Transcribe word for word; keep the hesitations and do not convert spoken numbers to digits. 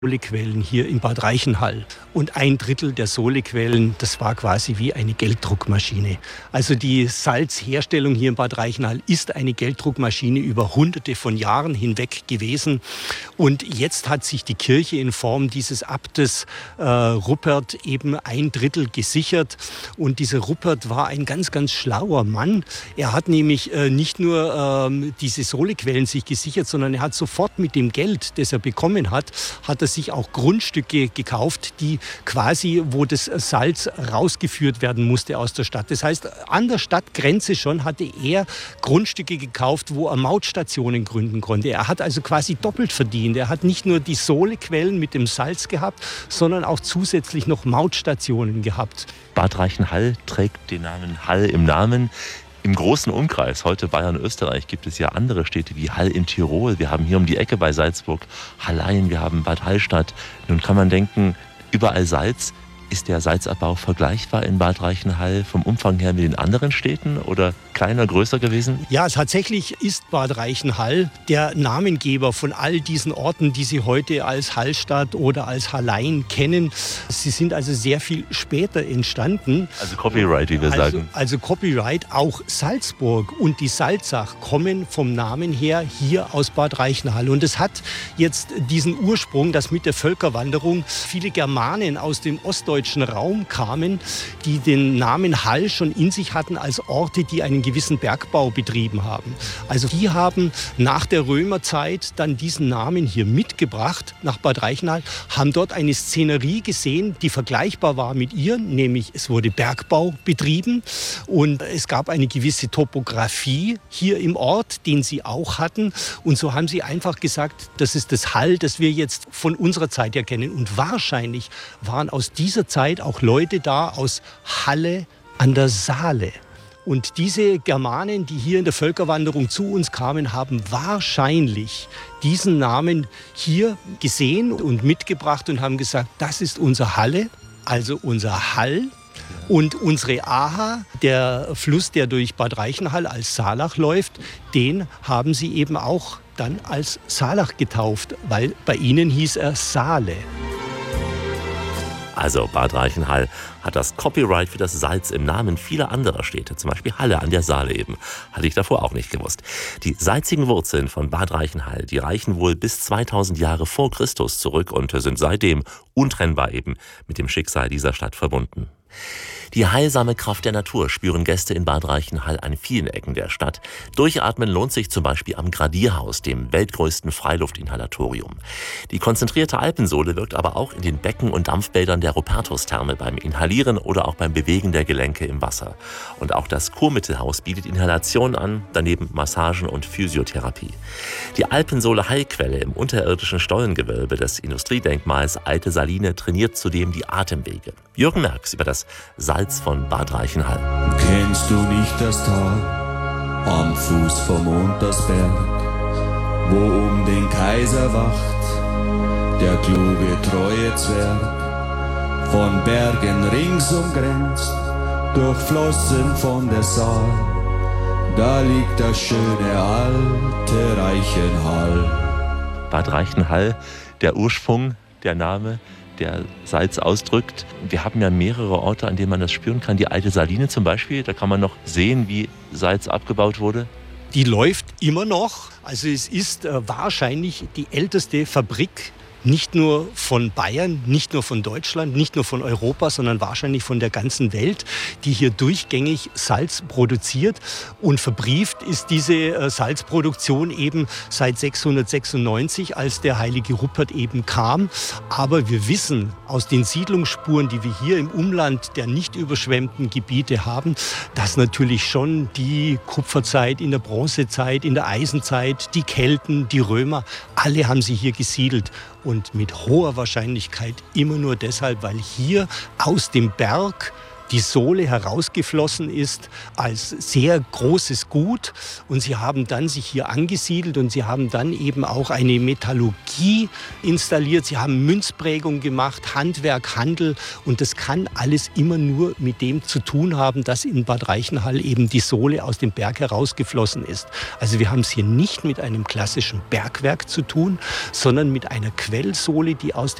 Solequellen hier in Bad Reichenhall. Und ein Drittel der Solequellen, das war quasi wie eine Gelddruckmaschine. Also die Salzherstellung hier in Bad Reichenhall ist eine Gelddruckmaschine über hunderte von Jahren hinweg gewesen. Und jetzt hat sich die Kirche in Form dieses Abtes äh, Ruppert eben ein Drittel gesichert. Und dieser Ruppert war ein ganz, ganz schlauer Mann. Er hat nämlich äh, nicht nur äh, diese Solequellen sich gesichert, sondern er hat sofort mit dem Geld, das er bekommen hat, hat er sich auch Grundstücke gekauft, die quasi, wo das Salz rausgeführt werden musste aus der Stadt. Das heißt, an der Stadtgrenze schon hatte er Grundstücke gekauft, wo er Mautstationen gründen konnte. Er hat also quasi doppelt verdient. Er hat nicht nur die Solequellen mit dem Salz gehabt, sondern auch zusätzlich noch Mautstationen gehabt. Bad Reichenhall trägt den Namen Hall im Namen. Im großen Umkreis, heute Bayern, Österreich, gibt es ja andere Städte wie Hall in Tirol. Wir haben hier um die Ecke bei Salzburg Hallein, wir haben Bad Hallstatt. Nun kann man denken, überall Salz. Ist der Salzabbau vergleichbar in Bad Reichenhall vom Umfang her mit den anderen Städten oder kleiner, größer gewesen? Ja, tatsächlich ist Bad Reichenhall der Namengeber von all diesen Orten, die Sie heute als Hallstatt oder als Hallein kennen. Sie sind also sehr viel später entstanden. Also Copyright, wie wir also, sagen. Also Copyright, auch Salzburg und die Salzach kommen vom Namen her hier aus Bad Reichenhall. Und es hat jetzt diesen Ursprung, dass mit der Völkerwanderung viele Germanen aus dem Ostdeutschen Raum kamen, die den Namen Hall schon in sich hatten als Orte, die einen gewissen Bergbau betrieben haben. Also die haben nach der Römerzeit dann diesen Namen hier mitgebracht nach Bad Reichenhall, haben dort eine Szenerie gesehen, die vergleichbar war mit ihr, nämlich es wurde Bergbau betrieben und es gab eine gewisse Topografie hier im Ort, den sie auch hatten. Und so haben sie einfach gesagt, das ist das Hall, das wir jetzt von unserer Zeit her kennen. Und wahrscheinlich waren aus dieser Zeit auch Leute da aus Halle an der Saale. Und diese Germanen, die hier in der Völkerwanderung zu uns kamen, haben wahrscheinlich diesen Namen hier gesehen und mitgebracht und haben gesagt, das ist unser Halle, also unser Hall. Und unsere Aha, der Fluss, der durch Bad Reichenhall als Saalach läuft, den haben sie eben auch dann als Saalach getauft, weil bei ihnen hieß er Saale. Also Bad Reichenhall hat das Copyright für das Salz im Namen vieler anderer Städte, zum Beispiel Halle an der Saale eben. Hatte ich davor auch nicht gewusst. Die salzigen Wurzeln von Bad Reichenhall, die reichen wohl bis zweitausend Jahre vor Christus zurück und sind seitdem untrennbar eben mit dem Schicksal dieser Stadt verbunden. Die heilsame Kraft der Natur spüren Gäste in Bad Reichenhall an vielen Ecken der Stadt. Durchatmen lohnt sich zum Beispiel am Gradierhaus, dem weltgrößten Freiluftinhalatorium. Die konzentrierte Alpensohle wirkt aber auch in den Becken und Dampfbädern der Rupertus-Therme beim Inhalieren oder auch beim Bewegen der Gelenke im Wasser. Und auch das Kurmittelhaus bietet Inhalation an, daneben Massagen und Physiotherapie. Die Alpensohle Heilquelle im unterirdischen Stollengewölbe des Industriedenkmals Alte Saline trainiert zudem die Atemwege. Jürgen Merx über das Salz von Bad Reichenhall. Kennst du nicht das Tal am Fuß vom Untersberg, wo um den Kaiser wacht der kluge treue Zwerg, von Bergen rings umgrenzt, durchflossen von der Saar, da liegt das schöne alte Reichenhall. Bad Reichenhall, der Ursprung, der Name, der Salz ausdrückt. Wir haben ja mehrere Orte, an denen man das spüren kann. Die Alte Saline zum Beispiel, da kann man noch sehen, wie Salz abgebaut wurde. Die läuft immer noch. Also es ist äh, wahrscheinlich die älteste Fabrik, nicht nur von Bayern, nicht nur von Deutschland, nicht nur von Europa, sondern wahrscheinlich von der ganzen Welt, die hier durchgängig Salz produziert. Und verbrieft ist diese äh, Salzproduktion eben seit sechshundertsechsundneunzig, als der heilige Ruppert eben kam. Aber wir wissen aus den Siedlungsspuren, die wir hier im Umland der nicht überschwemmten Gebiete haben, dass natürlich schon die Kupferzeit, in der Bronzezeit, in der Eisenzeit, die Kelten, die Römer, alle haben sie hier gesiedelt. Und mit hoher Wahrscheinlichkeit immer nur deshalb, weil hier aus dem Berg die Sohle herausgeflossen ist als sehr großes Gut. Und sie haben dann sich hier angesiedelt und sie haben dann eben auch eine Metallurgie installiert. Sie haben Münzprägung gemacht, Handwerk, Handel. Und das kann alles immer nur mit dem zu tun haben, dass in Bad Reichenhall eben die Sohle aus dem Berg herausgeflossen ist. Also wir haben es hier nicht mit einem klassischen Bergwerk zu tun, sondern mit einer Quellsohle, die aus